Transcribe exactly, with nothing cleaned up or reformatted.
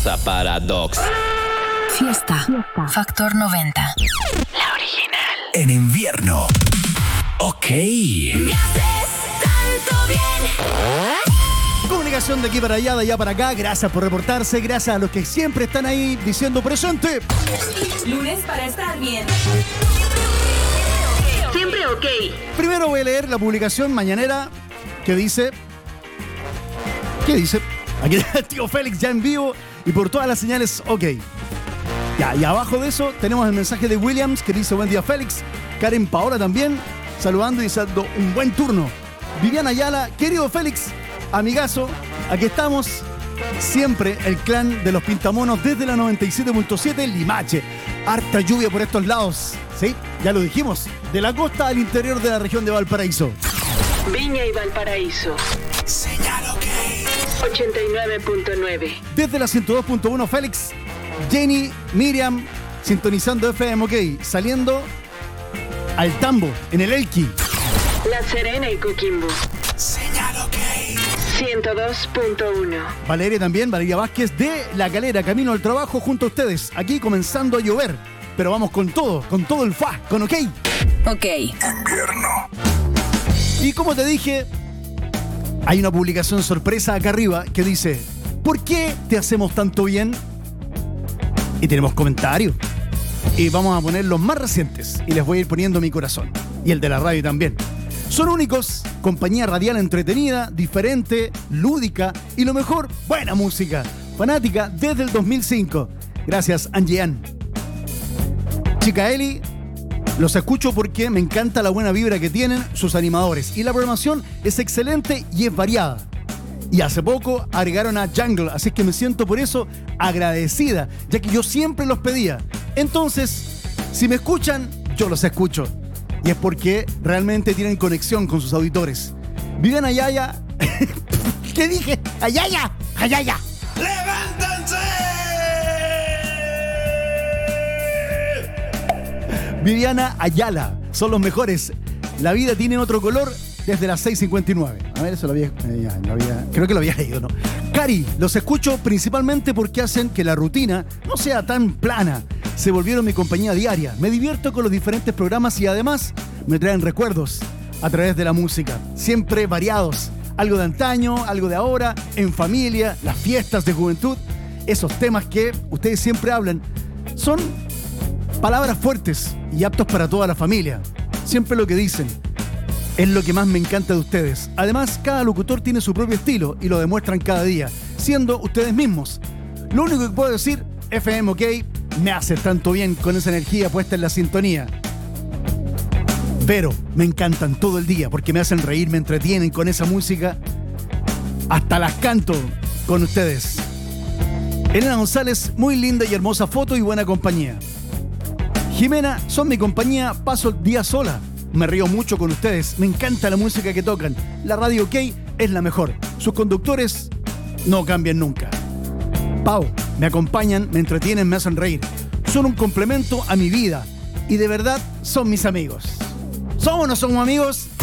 Paradox. Fiesta. Fiesta. Factor noventa. La original. En invierno. Ok. Me haces tanto bien. Comunicación de aquí para allá, de allá para acá. Gracias por reportarse. Gracias a los que siempre están ahí diciendo presente. Lunes para estar bien. Siempre ok. Primero voy a leer la publicación mañanera que dice... ¿Qué dice? Aquí está el tío Félix ya en vivo y por todas las señales ok. Ya, y abajo de eso tenemos el mensaje de Williams que dice buen día Félix. Karen Paola también saludando y diciendo un buen turno. Viviana Ayala, querido Félix, amigazo, aquí estamos. Siempre el clan de los Pintamonos desde la noventa y siete punto siete Limache. Harta lluvia por estos lados. Sí, ya lo dijimos. De la costa al interior de la región de Valparaíso. Viña y Valparaíso. Señal ok. ochenta y nueve punto nueve. Desde la ciento dos punto uno Félix, Jenny, Miriam, sintonizando F M OK, saliendo al Tambo, en el Elqui. La Serena y Coquimbo. Señal ok. ciento dos punto uno. Valeria también, Valeria Vázquez de La Calera, camino al trabajo junto a ustedes. Aquí comenzando a llover, pero vamos con todo, con todo el fa, con OK. Ok. Invierno. Y como te dije, hay una publicación sorpresa acá arriba que dice ¿por qué te hacemos tanto bien? Y tenemos comentarios. Y vamos a poner los más recientes. Y les voy a ir poniendo mi corazón. Y el de la radio también. Son únicos, compañía radial entretenida, diferente, lúdica y lo mejor, buena música. Fanática desde el dos mil cinco. Gracias, Angie Ann. Chica Eli, los escucho porque me encanta la buena vibra que tienen sus animadores. Y la programación es excelente y es variada. Y hace poco agregaron a Jungle, así que me siento por eso agradecida, ya que yo siempre los pedía. Entonces, si me escuchan, yo los escucho. Y es porque realmente tienen conexión con sus auditores. Viviana Ayaya... ¿Qué dije? ¡Ayaya! ¡Ayaya! ¡Levántense! Viviana Ayala, son los mejores. La vida tiene otro color desde las seis cincuenta y nueve. A ver, eso lo había, eh, ya, lo había... Creo que lo había leído, ¿no? Cari, los escucho principalmente porque hacen que la rutina no sea tan plana. Se volvieron mi compañía diaria. Me divierto con los diferentes programas y además me traen recuerdos a través de la música. Siempre variados. Algo de antaño, algo de ahora, en familia, las fiestas de juventud. Esos temas que ustedes siempre hablan son palabras fuertes y aptos para toda la familia. Siempre lo que dicen es lo que más me encanta de ustedes. Además, cada locutor tiene su propio estilo y lo demuestran cada día, siendo ustedes mismos. Lo único que puedo decir, F M OK, me hace tanto bien con esa energía puesta en la sintonía. Pero me encantan todo el día porque me hacen reír, me entretienen con esa música. Hasta las canto con ustedes. Elena González, muy linda y hermosa foto y buena compañía. Jimena, son mi compañía, paso el día sola. Me río mucho con ustedes, me encanta la música que tocan. La radio OK es la mejor. Sus conductores no cambian nunca. Pau, me acompañan, me entretienen, me hacen reír. Son un complemento a mi vida y de verdad son mis amigos. ¿Somos o no somos amigos?